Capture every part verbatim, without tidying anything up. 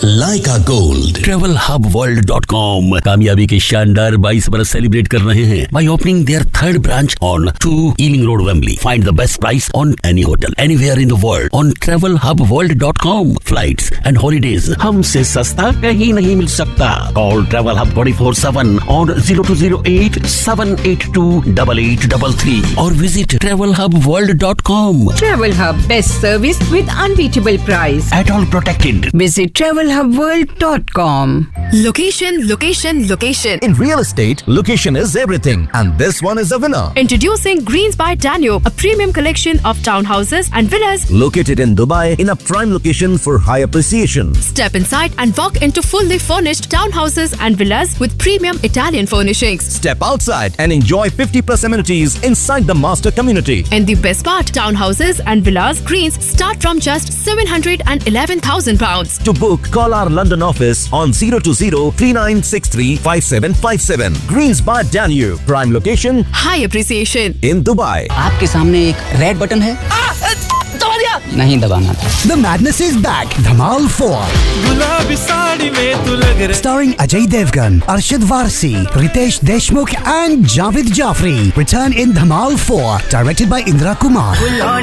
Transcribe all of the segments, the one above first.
लाइका gold. Travel hub world dot com कामयाबी के शानदार बाईस बरस सेलिब्रेट कर रहे हैं by opening there third branch on to ailing road Wembley. Find the best price on any hotel anywhere in the world on travel hub world dot com. Flights and holidays हमसे सस्ता कहीं नहीं मिल सकता। Call travel hub twenty four seven on zero to zero eight seven eight to double eight double three और visit travel hub world dot com. Travel Hub, best service with unbeatable price. At all protected. Visit travel hub world dot com. Location, location, location. In real estate, location is everything, and this one is a winner. Introducing Greens by Danube, a premium collection of townhouses and villas Located in Dubai in a prime location for high appreciation. Step inside and walk into fully furnished townhouses and villas with premium Italian furnishings. Step outside and enjoy fifty plus amenities inside the master community. And the best part, townhouses and villas Greens start from just seven hundred eleven thousand pounds. To book, call our London office on zero two zero three nine six three five seven five seven. Greens by Danube, prime location High appreciation in Dubai. आपके सामने एक red button है, दबा दिया, नहीं दबाना था। The madness is back. Dhamal four. गुलाबी साड़ी में तू लग रहा। Starring Ajay Devgan, Arshad Varsi, Ritesh Deshmukh and Javed Jafri. Return in Dhamal four. Directed by Indra Kumar.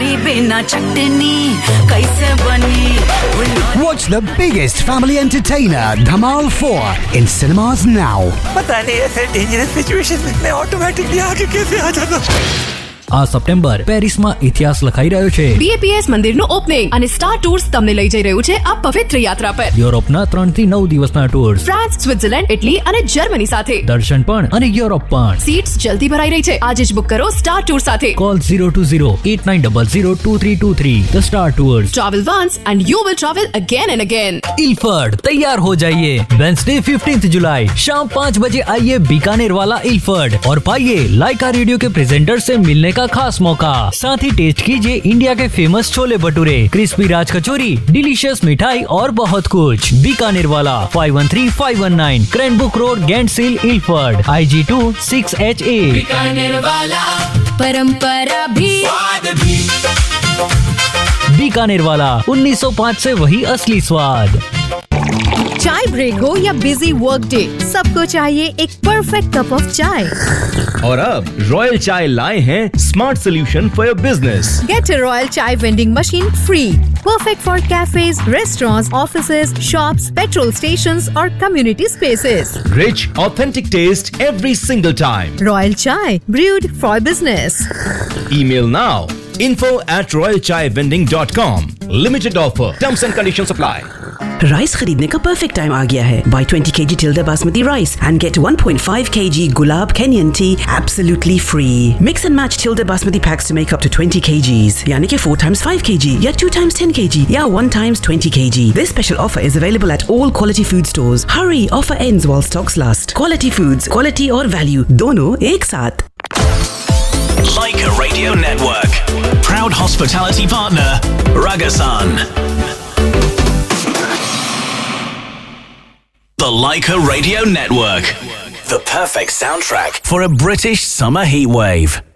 Watch the biggest family entertainer, Dhamal four, in cinemas now. पता नहीं ऐसे dangerous situation में automatically आगे कैसे आ जाता। આ September પેરિસમાં ઇતિહાસ લખાઈ રહ્યો છે. B A P S મંદિરનું ઓપનિંગ અને સ્ટાર ટૂર્સ તમને લઈ જઈ રહ્યું છે આ પવિત્ર યાત્રા પર. યુરોપના ત્રણ થી નવ દિવસના ટૂર્સ, ફ્રાન્સ, સ્વિટ્ઝરલેન્ડ, ઇટલી અને જર્મની સાથે. દર્શન પણ અને યુરોપ પણ. સીટ્સ જલ્દી ભરાઈ રહી છે. આજે જ બુક કરો સ્ટાર ટૂર સાથે. Call zero two zero eight nine zero zero two three two three. The Star Tours. Travel once and you will travel again and again. Ilford तैयार हो जाइए. वेंसडे फिफ्टींथ जुलाई शाम पाँच बजे आइए बीकानेर वाला इल्फर्ड और पाइए लाइका रेडियो के प्रेजेंटर से मिलने का खास मौका. साथ ही टेस्ट कीजिए इंडिया के फेमस छोले भटूरे, क्रिस्पी राज कचौरी, डिलीशियस मिठाई और बहुत कुछ. बीकानेर वाला five one three five one nine क्रैनबुक road, गेंटसिल, Ilford, I G two six H A. Bikaner वाला परंपरा भी स्वाद भी. बीकानेर वाला उन्नीस सौ पाँच से वही असली स्वाद. चाय ब्रेक हो या बिजी वर्क डे, सबको चाहिए एक परफेक्ट कप ऑफ चाय. और अब रॉयल चाय लाए हैं smart solution for your business. Get a Royal Chai vending machine free. Perfect for cafes, restaurants, offices, shops, petrol stations or community spaces. Rich, authentic taste every single time. Royal Chai, brewed for business. Email now. info at royal chai vending dot com. Limited offer. Terms and conditions apply. Rice खरीदने का perfect time आ गया है. Buy twenty kilograms Tilda Basmati rice and get one point five kilograms Gulab Kenyan tea absolutely free. Mix and match Tilda Basmati packs to make up to twenty kilograms. यानी कि four times five kilograms या two times ten kilograms या one times twenty kilograms. This special offer is available at all quality food stores. Hurry, offer ends while stocks last. Quality foods, quality और value दोनों एक साथ. Laika Radio Network. Proud hospitality partner, Ragasan. The Laika Radio Network. The perfect soundtrack for a British summer heatwave.